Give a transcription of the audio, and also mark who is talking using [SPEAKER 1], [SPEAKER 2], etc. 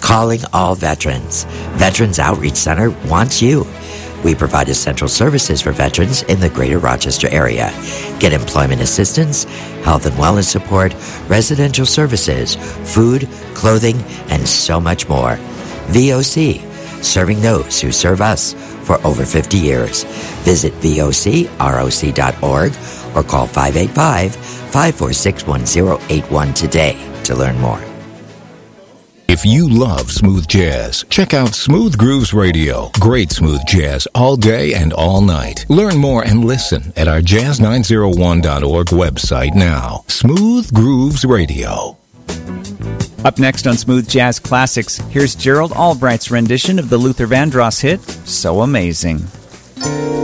[SPEAKER 1] Calling all veterans. Veterans Outreach Center wants you. We provide essential services for veterans in the greater Rochester area. Get employment assistance, health and wellness support, residential services, food, clothing, and so much more. VOC, serving those who serve us for over 50 years. Visit vocroc.org or call 585-546-1081 today to learn more.
[SPEAKER 2] If you love smooth jazz, check out Smooth Grooves Radio. Great smooth jazz all day and all night. Learn more and listen at our jazz901.org website now. Smooth Grooves Radio.
[SPEAKER 3] Up next on Smooth Jazz Classics, here's Gerald Albright's rendition of the Luther Vandross hit, So Amazing.